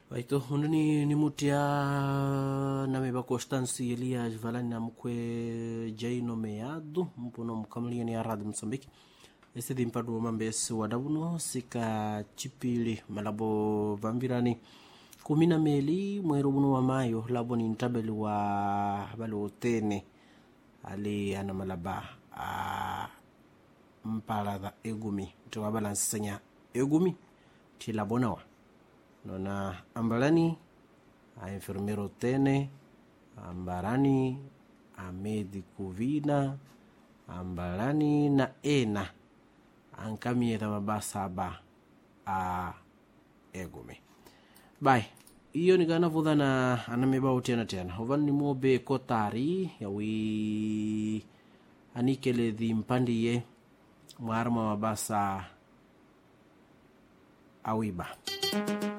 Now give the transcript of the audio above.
Waito ni mutia na meba Constance Elias valani na mkwe Jaino Meado mpono mkamlia ni Arad Msambiki. Ese di mpadu mambesi wadabuno sika chipili malabo vambirani 12 mwezi wa Mayo labo ni ntabeli wa balotene ali ana malaba mpala egumi to balance senya egumi tilabonawa nona ambalani a enfermero tene ambarani a medico vina ambalani na ena ankamie da mabasa ba a egumi bai iyo ni gana vuda na anameba utena tena hovan ni mobe kotari yawi anikele di mpandiye mwarma mabasa awiba